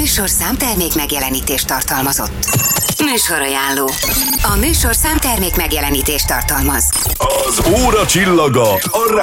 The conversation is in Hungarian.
műsorszám termék megjelenítést tartalmazott. Műsorajánló. A műsorszám termék megjelenítést tartalmaz. Az óra csillaga, a